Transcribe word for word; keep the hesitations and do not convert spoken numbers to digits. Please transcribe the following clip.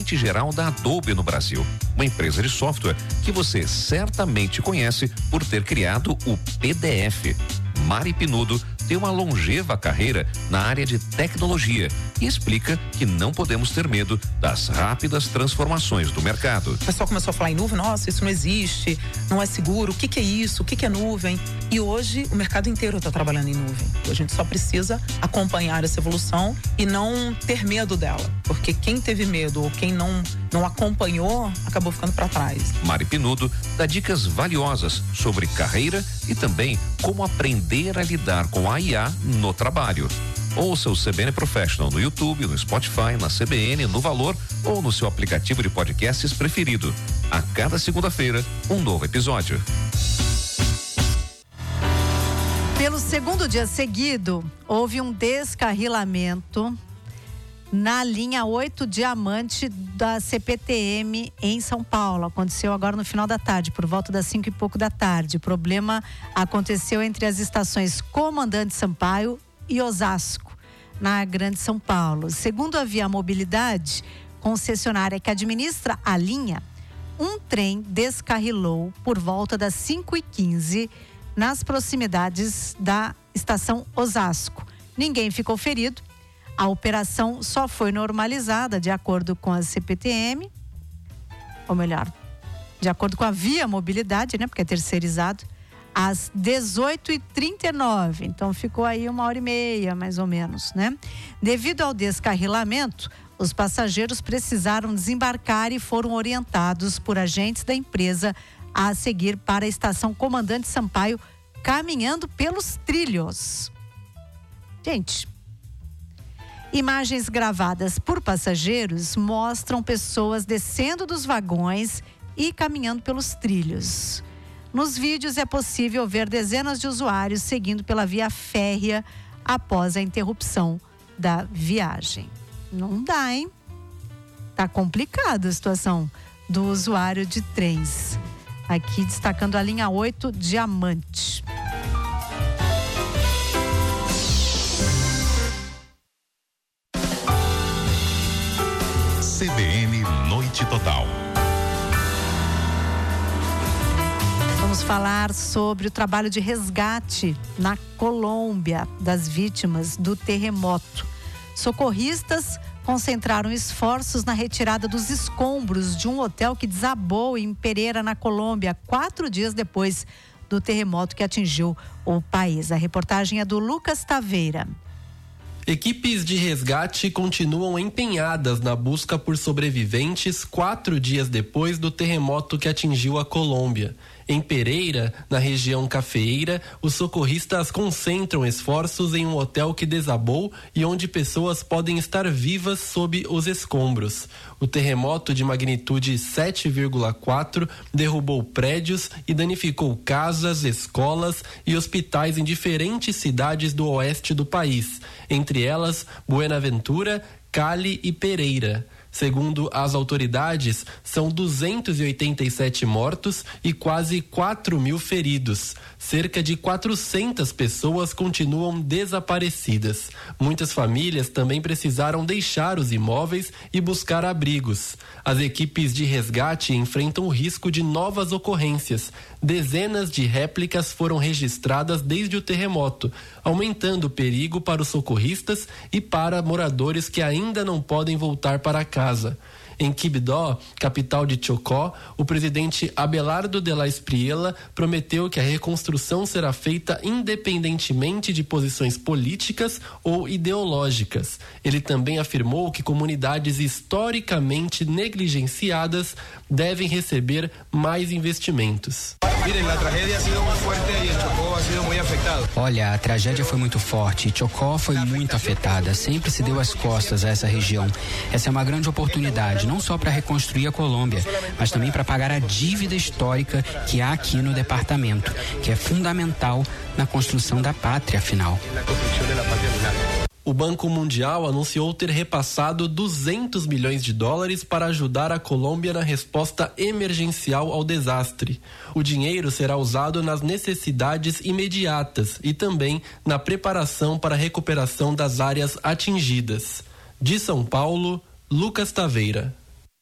gerente geral da Adobe no Brasil, uma empresa de software que você certamente conhece por ter criado o P D F. Mari Pinudo tem uma longeva carreira na área de tecnologia e explica que não podemos ter medo das rápidas transformações do mercado. O pessoal começou a falar em nuvem, nossa, isso não existe, não é seguro, o que que é isso, o que que é nuvem? E hoje o mercado inteiro está trabalhando em nuvem. A gente só precisa acompanhar essa evolução e não ter medo dela, porque quem teve medo ou quem não, não acompanhou acabou ficando para trás. Mari Pinudo dá dicas valiosas sobre carreira e também como aprender a lidar com a I A no trabalho. Ouça o C B N Professional no YouTube, no Spotify, na C B N, no Valor ou no seu aplicativo de podcasts preferido. A cada segunda-feira, um novo episódio. Pelo segundo dia seguido, houve um descarrilamento na linha oito Diamante da C P T M em São Paulo. Aconteceu agora no final da tarde, por volta das cinco e pouco da tarde. O problema aconteceu entre as estações Comandante Sampaio e Osasco, na Grande São Paulo. Segundo a Via Mobilidade, concessionária que administra a linha, um trem descarrilou por volta das cinco e quinze nas proximidades da estação Osasco. Ninguém ficou ferido. A operação só foi normalizada de acordo com a C P T M, ou melhor, de acordo com a Via Mobilidade, né, porque é terceirizado, às dezoito e trinta e nove. Então ficou aí uma hora e meia, mais ou menos, né? Devido ao descarrilamento, os passageiros precisaram desembarcar e foram orientados por agentes da empresa a seguir para a estação Comandante Sampaio, caminhando pelos trilhos. Gente, imagens gravadas por passageiros mostram pessoas descendo dos vagões e caminhando pelos trilhos. Nos vídeos é possível ver dezenas de usuários seguindo pela via férrea após a interrupção da viagem. Não dá, hein? Tá complicada a situação do usuário de trens. Aqui destacando a linha oito Diamante. C B N Noite Total. Vamos falar sobre o trabalho de resgate na Colômbia das vítimas do terremoto. Socorristas concentraram esforços na retirada dos escombros de um hotel que desabou em Pereira, na Colômbia, quatro dias depois do terremoto que atingiu o país. A reportagem é do Lucas Taveira. Equipes de resgate continuam empenhadas na busca por sobreviventes quatro dias depois do terremoto que atingiu a Colômbia. Em Pereira, na região cafeeira, os socorristas concentram esforços em um hotel que desabou e onde pessoas podem estar vivas sob os escombros. O terremoto de magnitude sete vírgula quatro derrubou prédios e danificou casas, escolas e hospitais em diferentes cidades do oeste do país, entre elas Buenaventura, Cali e Pereira. Segundo as autoridades, são duzentos e oitenta e sete mortos e quase quatro mil feridos. Cerca de quatrocentas pessoas continuam desaparecidas. Muitas famílias também precisaram deixar os imóveis e buscar abrigos. As equipes de resgate enfrentam o risco de novas ocorrências. Dezenas de réplicas foram registradas desde o terremoto, aumentando o perigo para os socorristas e para moradores que ainda não podem voltar para casa. Casa. Em Quibdó, capital de Chocó, o presidente Abelardo de la Espriella prometeu que a reconstrução será feita independentemente de posições políticas ou ideológicas. Ele também afirmou que comunidades historicamente negligenciadas devem receber mais investimentos. Olha, a tragédia foi muito forte e Chocó foi muito afetada. Sempre se deu as costas a essa região. Essa é uma grande oportunidade, não só para reconstruir a Colômbia, mas também para pagar a dívida histórica que há aqui no departamento, que é fundamental na construção da pátria, afinal. O Banco Mundial anunciou ter repassado duzentos milhões de dólares para ajudar a Colômbia na resposta emergencial ao desastre. O dinheiro será usado nas necessidades imediatas e também na preparação para a recuperação das áreas atingidas. De São Paulo, Lucas Taveira.